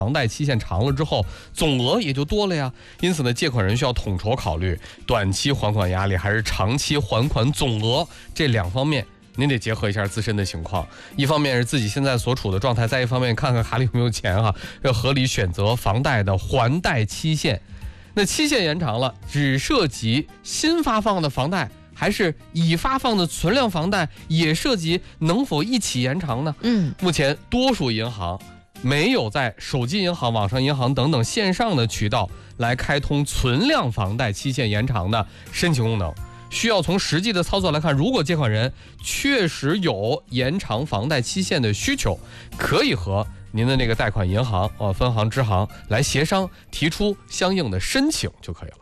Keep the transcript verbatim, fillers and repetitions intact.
房贷期限长了之后，总额也就多了呀。因此呢，借款人需要统筹考虑短期还款压力还是长期还款总额这两方面，您得结合一下自身的情况。一方面是自己现在所处的状态，再一方面看看卡里有没有钱哈，要合理选择房贷的还贷期限。那期限延长了，只涉及新发放的房贷，还是已发放的存量房贷也涉及，能否一起延长呢？ 嗯， 目前多数银行没有在手机银行、网上银行等等线上的渠道来开通存量房贷期限延长的申请功能。需要从实际的操作来看，如果借款人确实有延长房贷期限的需求，可以和您的那个贷款银行、呃分行、支行来协商，提出相应的申请就可以了。